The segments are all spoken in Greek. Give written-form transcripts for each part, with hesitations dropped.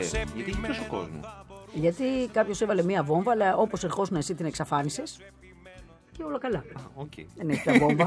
Γιατί έχει τόσο κόσμο? Γιατί κάποιος έβαλε μία βόμβα, αλλά όπως ερχόσουν εσύ την εξαφάνισες και όλα καλά. Okay. Δεν έχει πια βόμβα.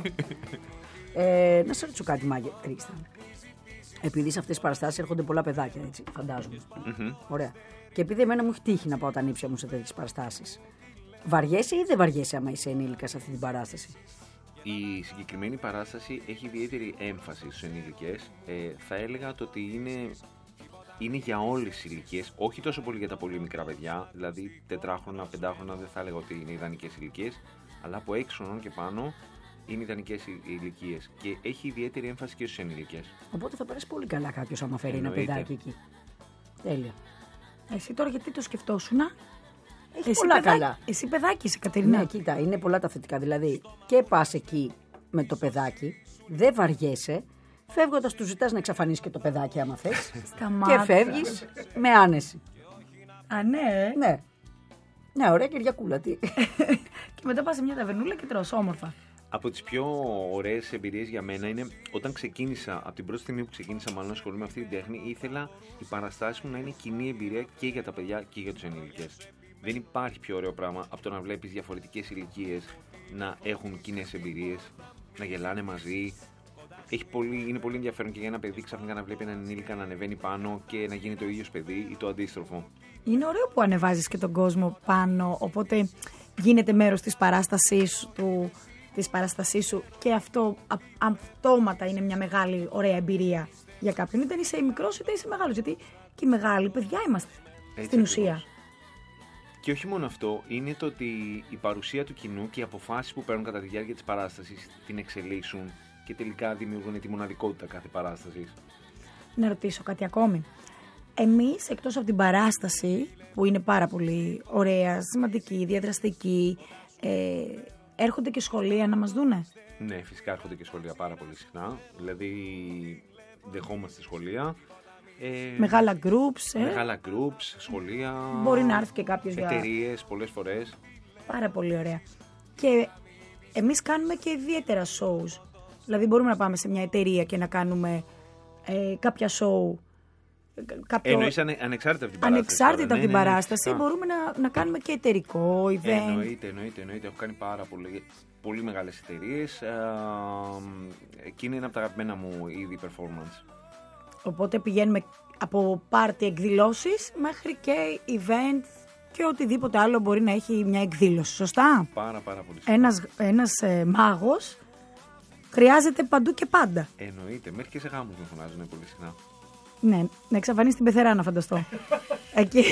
Να σε ρωτήσω κάτι, Μάγε, Τρίσταν. Επειδή σε αυτές τις παραστάσεις έρχονται πολλά παιδάκια, έτσι, φαντάζομαι. Ωραία. Και επειδή εμένα μου έχει τύχει να πάω τα νύψια μου σε τέτοιες παραστάσεις, βαριέσαι ή δεν βαριέσαι άμα είσαι ενήλικα σε αυτή την παράσταση? Η συγκεκριμένη παράσταση έχει ιδιαίτερη έμφαση στους ενήλικες. Θα έλεγα το ότι είναι για όλες τις ηλικίες, όχι τόσο πολύ για τα πολύ μικρά παιδιά, δηλαδή 4χρονα, 5χρονα δεν θα έλεγα ότι είναι ιδανικές ηλικίες, αλλά από 6 χρονών και πάνω είναι ιδανικές ηλικίες και έχει ιδιαίτερη έμφαση και στους ενήλικες. Οπότε θα περάσει πολύ καλά κάποιος άμα φέρει ένα παιδάκι εκεί. Τέλεια. Εσύ τώρα γιατί το σκεφτόσουνα? Έχει πολλά καλά. Εσύ παιδάκι είσαι, Κατερίνα. Ναι, κοίτα, είναι πολλά τα θετικά. Δηλαδή και πας εκεί με το παιδάκι, δεν βαριέσαι, φεύγοντας του ζητάς να εξαφανίσεις και το παιδάκι άμα θες. Και φεύγεις με άνεση. Α, ναι. Ναι. Ναι, ωραία Κυριακούλα. Τι. Και μετά πας σε μια ταβερνούλα και τρως όμορφα. Από τις πιο ωραίες εμπειρίες για μένα είναι όταν ξεκίνησα, από την πρώτη στιγμή που ξεκίνησα μάλλον να ασχολούμαι με αυτή την τέχνη, ήθελα οι παραστάσεις μου να είναι κοινή εμπειρία και για τα παιδιά και για τους ενήλικες. Δεν υπάρχει πιο ωραίο πράγμα από το να βλέπεις διαφορετικές ηλικίες να έχουν κοινές εμπειρίες, να γελάνε μαζί. Είναι πολύ ενδιαφέρον και για ένα παιδί ξαφνικά να βλέπει έναν ενήλικα να ανεβαίνει πάνω και να γίνει το ίδιο παιδί ή το αντίστροφο. Είναι ωραίο που ανεβάζεις και τον κόσμο πάνω, οπότε γίνεται μέρος της παράστασής σου και αυτό αυτόματα είναι μια μεγάλη ωραία εμπειρία για κάποιον. Είτε είσαι μικρός είτε είσαι μεγάλος, γιατί και οι μεγάλοι παιδιά είμαστε στην ουσία. Και όχι μόνο αυτό, είναι το ότι η παρουσία του κοινού και οι αποφάσεις που παίρνουν κατά τη διάρκεια της παράστασης την εξελίσσουν και τελικά δημιουργούν τη μοναδικότητα κάθε παράστασης. Να ρωτήσω κάτι ακόμη. Εμείς, εκτός από την παράσταση, που είναι πάρα πολύ ωραία, σημαντική, διαδραστική, έρχονται και σχολεία να μας δούνε? Ναι, φυσικά έρχονται και σχολεία πάρα πολύ συχνά. Δηλαδή, δεχόμαστε σχολεία. Μεγάλα groups. Μεγάλα groups, σχολεία. Μπορεί να έρθει και κάποιος για εταιρείες πολλές φορές. Πάρα πολύ ωραία. Και εμείς κάνουμε και ιδιαίτερα shows. Δηλαδή, μπορούμε να πάμε σε μια εταιρεία και να κάνουμε κάποια show. Εννοείς ανεξάρτητα από την παράσταση? Ανεξάρτητα από την παράσταση, μπορούμε να κάνουμε και εταιρικό event. Εννοείται. Έχω κάνει πάρα πολύ μεγάλες εταιρείες. Εκείνη είναι από τα αγαπημένα μου είδη performance. Οπότε πηγαίνουμε από πάρτι εκδηλώσεις μέχρι και event και οτιδήποτε άλλο μπορεί να έχει μια εκδήλωση. Σωστά? Πάρα πολύ. Ένας μάγος χρειάζεται παντού και πάντα. Εννοείται. Μέχρι και σε γάμους με φωνάζουν πολύ συχνά. Ναι, να εξαφανίσει την πεθερά, να φανταστώ. Εκεί.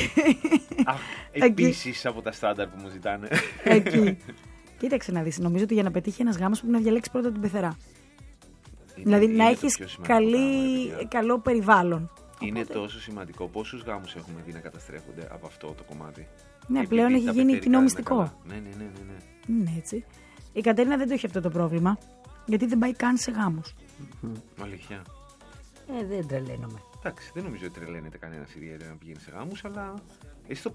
Επίσης από τα στάνταρ που μου ζητάνε. Εκεί. Κοίταξε να δεις. Νομίζω ότι για να πετύχει ένας γάμος πρέπει να διαλέξει πρώτα την πεθερά. Δηλαδή να έχεις καλό περιβάλλον. Είναι τόσο σημαντικό. Πόσους γάμους έχουμε δει να καταστρέφονται από αυτό το κομμάτι? Ναι, πλέον έχει γίνει κοινό μυστικό. Ναι. Ναι, έτσι. Η Κατερίνα δεν το έχει αυτό το πρόβλημα. Γιατί δεν πάει καν σε γάμους. Αλήθεια. Δεν τρελαίνομαι. Εντάξει, δεν νομίζω ότι τρελαίνεται κανένας ιδιαίτερα να πηγαίνει σε γάμους, αλλά εσύ το